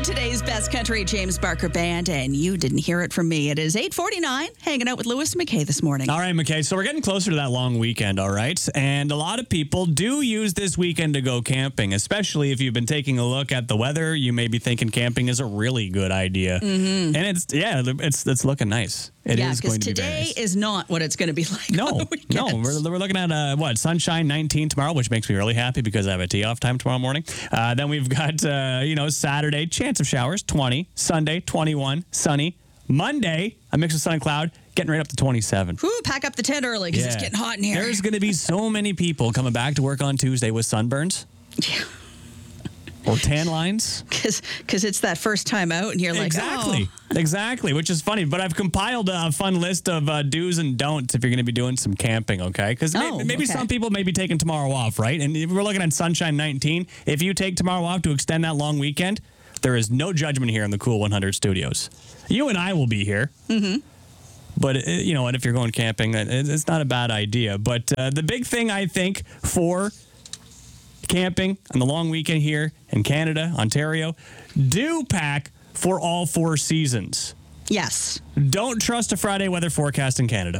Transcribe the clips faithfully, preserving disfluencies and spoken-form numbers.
Today's best country, James Barker Band, and you didn't hear it from me. It is eight forty-nine, hanging out with Lewis and McKay this morning. All right, McKay, so we're getting closer to that long weekend, all right? And a lot of people do use this weekend to go camping, especially if you've been taking a look at the weather. You may be thinking camping is a really good idea. Mm-hmm. And it's, yeah, it's it's looking nice. It yeah, is going to be today nice. is not what it's going to be like. No, on the no, weekends. we're, we're looking at, uh, what, sunshine nineteen tomorrow, which makes me really happy because I have a tee off time tomorrow morning. Uh, then we've got, uh, you know, Saturday, chance of showers, twenty. Sunday, twenty-one, sunny. Monday, a mix of sun and cloud, getting right up to twenty-seven. Whew, pack up the tent early because it's getting hot in here. There's going to be so many people coming back to work on Tuesday with sunburns. Yeah. Or tan lines. Because it's that first time out and you're like, exactly. oh. Exactly, which is funny. But I've compiled a fun list of uh, do's and don'ts if you're going to be doing some camping, okay? Because Oh, maybe, maybe okay. some people may be taking tomorrow off, right? And if we're looking at sunshine nineteen. If you take tomorrow off to extend that long weekend, there is no judgment here in the Cool one hundred studios. You and I will be here. Mm-hmm. But, uh, you know, and if you're going camping, it- it's not a bad idea. But uh, the big thing, I think, for camping on the long weekend here in Canada, Ontario, do pack for all four seasons. Yes. Don't trust a Friday weather forecast in Canada.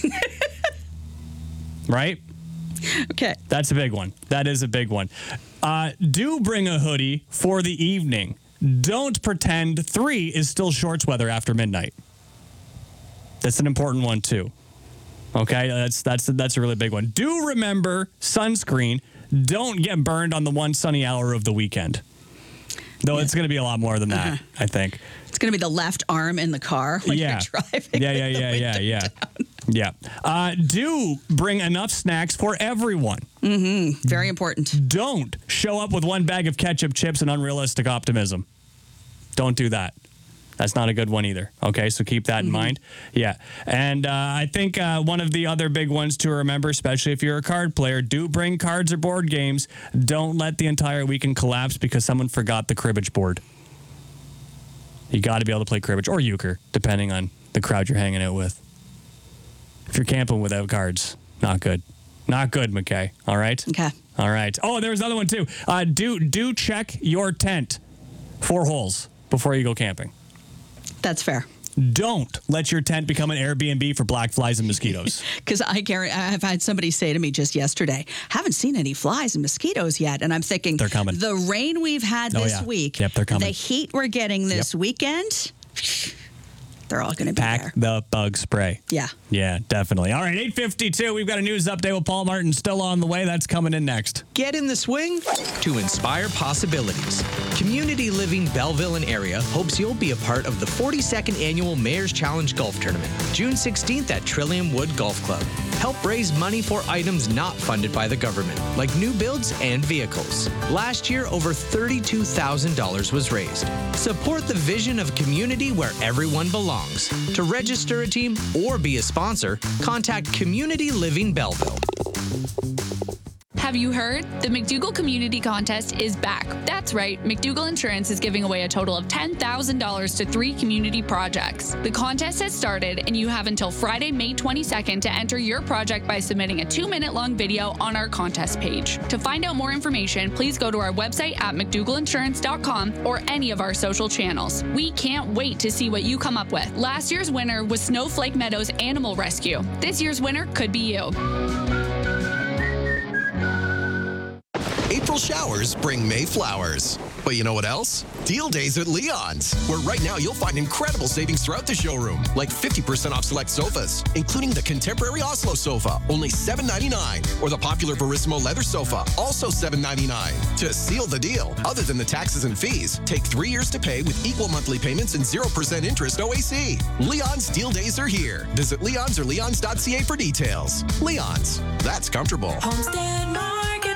Right? Okay. That's a big one. That is a big one. Uh, do bring a hoodie for the evening. Don't pretend three is still shorts weather after midnight. That's an important one, too. Okay? That's, that's, that's a really big one. Do remember sunscreen. Don't get burned on the one sunny hour of the weekend. Though Yeah. it's going to be a lot more than that, Uh-huh. I think. It's going to be the left arm in the car when yeah. you're driving. Yeah, yeah, with the yeah, yeah, window yeah. down. Yeah. Uh, do bring enough snacks for everyone. Mm-hmm. Very important. Don't show up with one bag of ketchup chips and unrealistic optimism. Don't do that. That's not a good one either. Okay, so keep that in mind. Yeah. And uh, I think uh, one of the other big ones to remember, especially if you're a card player, do bring cards or board games. Don't let the entire weekend collapse because someone forgot the cribbage board. You got to be able to play cribbage or euchre, depending on the crowd you're hanging out with. If you're camping without cards, not good. Not good, McKay. All right? Okay. All right. Oh, there's another one, too. Uh, do, do check your tent for holes before you go camping. That's fair. Don't let your tent become an Airbnb for black flies and mosquitoes. Because I guarantee, I've had somebody say to me just yesterday, haven't seen any flies and mosquitoes yet. And I'm thinking, They're coming. The rain we've had Oh, this yeah. week, Yep, they're coming. the heat we're getting this weekend, they're all going to be Pack there. the bug spray. Yeah. Yeah, definitely. All right, eight fifty-two. We've got a news update with Paul Martin still on the way. That's coming in next. Get in the swing to inspire possibilities. Community Living Belleville and area hopes you'll be a part of the forty-second annual Mayor's Challenge Golf Tournament, June sixteenth at Trillium Wood Golf Club. Help raise money for items not funded by the government, like new builds and vehicles. Last year, over thirty-two thousand dollars was raised. Support the vision of a community where everyone belongs. To register a team or be a sponsor, contact Community Living Belleville. Have you heard? The McDougall Community Contest is back. That's right, McDougall Insurance is giving away a total of ten thousand dollars to three community projects. The contest has started, and you have until Friday, May twenty-second to enter your project by submitting a two-minute long video on our contest page. To find out more information, please go to our website at mcdougall insurance dot com or any of our social channels. We can't wait to see what you come up with. Last year's winner was Snowflake Meadows Animal Rescue. This year's winner could be you. April showers bring May flowers. But you know what else? Deal days at Leon's, where right now you'll find incredible savings throughout the showroom, like fifty percent off select sofas, including the contemporary Oslo sofa, only seven ninety-nine, or the popular Verissimo leather sofa, also seven ninety-nine. To seal the deal, other than the taxes and fees, take three years to pay with equal monthly payments and zero percent interest O A C. Leon's deal days are here. Visit Leon's or leons dot c a for details. Leon's, that's comfortable. Homestead Marketplace.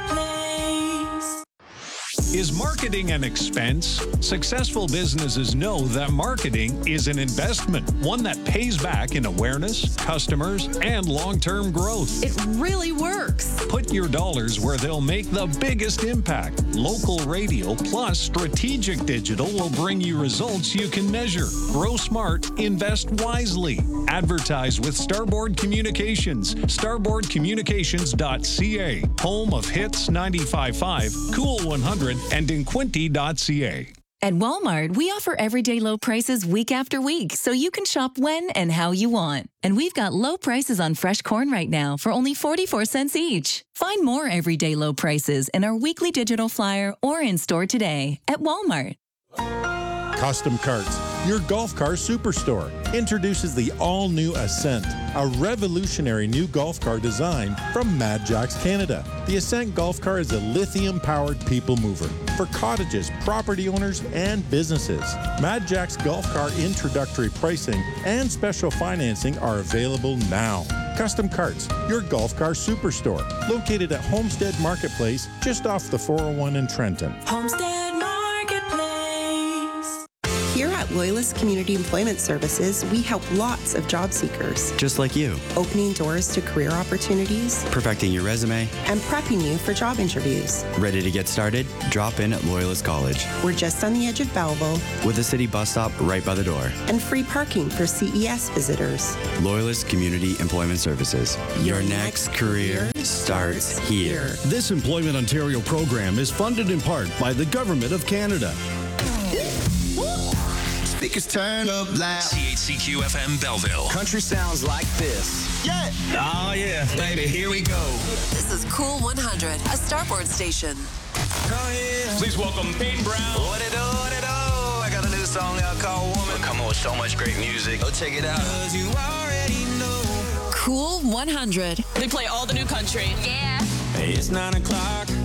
Is marketing an expense? Successful businesses know that marketing is an investment, one that pays back in awareness, customers, and long-term growth. It really works. Put your dollars where they'll make the biggest impact. Local radio plus strategic digital will bring you results you can measure. Grow smart, invest wisely. Advertise with Starboard Communications. starboard communications dot c a. Home of Hits ninety-five point five, Cool one hundred, and in quinty dot c a. At Walmart, we offer everyday low prices week after week, so you can shop when and how you want. And we've got low prices on fresh corn right now for only forty-four cents each. Find more everyday low prices in our weekly digital flyer or in store today at Walmart. Custom Carts, your golf car superstore, introduces the all-new Ascent, a revolutionary new golf car design from Mad Jacks Canada. The Ascent golf car is a lithium-powered people mover for cottages, property owners, and businesses. Mad Jacks golf car introductory pricing and special financing are available now. Custom Carts, your golf car superstore, located at Homestead Marketplace, just off the four oh one in Trenton. Homestead Marketplace. Here at Loyalist Community Employment Services, we help lots of job seekers, just like you, opening doors to career opportunities, perfecting your resume, and prepping you for job interviews. Ready to get started? Drop in at Loyalist College. We're just on the edge of Belleville, with a city bus stop right by the door, and free parking for C E S visitors. Loyalist Community Employment Services. Your, your next, next career starts here. This Employment Ontario program is funded in part by the Government of Canada. Speakers turn up loud. C H C Q F M Belleville. Country sounds like this. Yeah. Oh, yeah. Baby, here we go. This is Cool one hundred, a Starboard station. Oh, yeah. Please welcome Peyton Brown. What it do, what it do? I got a new song out called Woman. We'll come on with so much great music. Go check it out. Cause you already know. Cool one hundred. They play all the new country. Yeah. Hey, it's nine o'clock.